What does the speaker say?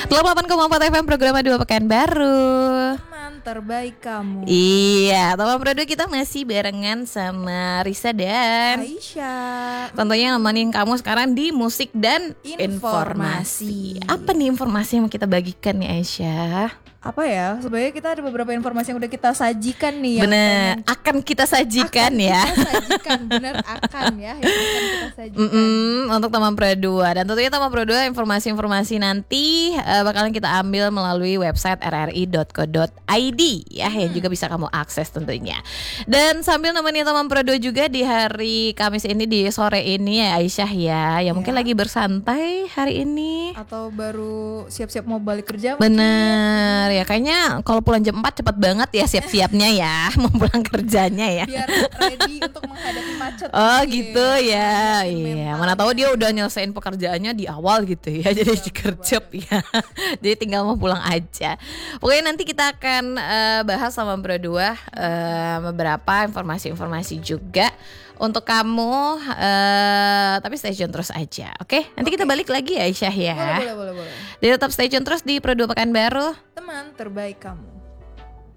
88,4 FM program 2 Pekanbaru. Teman terbaik kamu. Iya, teman berdua kita masih barengan sama Risa dan Aisyah. tentunya nemenin kamu sekarang di musik dan Informasi. Apa nih informasi yang mau kita bagikan nih Aisyah? Apa ya? Sebenarnya kita ada beberapa informasi yang udah kita sajikan nih. Bener, akan kita sajikan ya. Kita sajikan, bener akan ya. Yang akan kita sajikan. Untuk teman Pro 2. Dan tentunya teman Pro 2 informasi-informasi nanti bakalan kita ambil melalui website rri.co.id ya, yang juga bisa kamu akses tentunya. Dan sambil nemenin teman Pro 2 juga di hari Kamis ini, di sore ini ya Aisyah ya, yang mungkin lagi bersantai hari ini. Atau baru siap-siap mau balik kerja. Bener ya, kayaknya kalau pulang jam 4 cepet banget ya siap-siapnya ya. Mau pulang kerjanya ya. Biar ready untuk menghadapi macet. Oh gitu ya. Iya, mana tahu dia mentalnya. udah nyelesain pekerjaannya di awal gitu ya. Jadi dikerjep ya. Jadi tinggal mau pulang aja. Pokoknya nanti kita akan bahas sama Bro 2 beberapa informasi-informasi juga untuk kamu, tapi stay tune terus aja. Oke? Nanti kita balik lagi ya Aisyah ya. Boleh. Jadi tetap stay tune terus di Pro 2 Pekanbaru. Teman terbaik kamu.